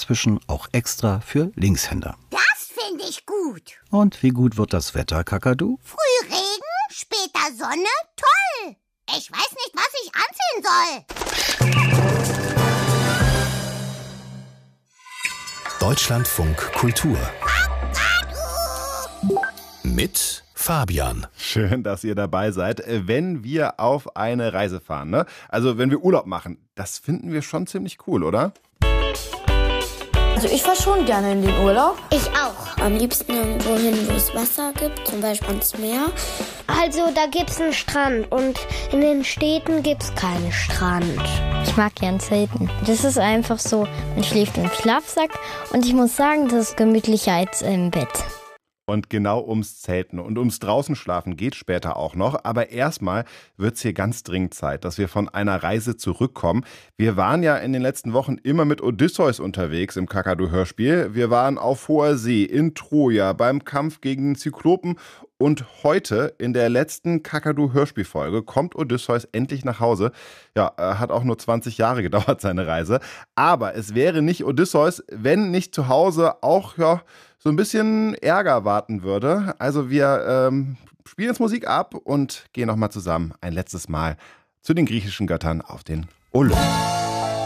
inzwischen auch extra für Linkshänder. Das finde ich gut. Und wie gut wird das Wetter, Kakadu? Früh Regen, später Sonne, toll. Ich weiß nicht, was ich anziehen soll. Deutschlandfunk Kultur mit Fabian. Schön, dass ihr dabei seid, wenn wir auf eine Reise fahren, ne? Also wenn wir Urlaub machen, das finden wir schon ziemlich cool, oder? Also ich fahre schon gerne in den Urlaub. Ich auch. Am liebsten irgendwo hin, wo es Wasser gibt, zum Beispiel ans Meer. Also da gibt's einen Strand und in den Städten gibt's keinen Strand. Ich mag gern Zelten. Das ist einfach so, man schläft im Schlafsack und ich muss sagen, das ist gemütlicher als im Bett. Und genau ums Zelten und ums draußen schlafen geht später auch noch. Aber erstmal wird's hier ganz dringend Zeit, dass wir von einer Reise zurückkommen. Wir waren ja in den letzten Wochen immer mit Odysseus unterwegs im Kakadu-Hörspiel. Wir waren auf hoher See, in Troja, beim Kampf gegen den Zyklopen. Und heute, in der letzten Kakadu-Hörspielfolge, kommt Odysseus endlich nach Hause. Ja, hat auch nur 20 Jahre gedauert, seine Reise. Aber es wäre nicht Odysseus, wenn nicht zu Hause auch, so ein bisschen Ärger warten würde. Also wir spielen jetzt Musik ab und gehen nochmal zusammen ein letztes Mal zu den griechischen Göttern auf den Olymp.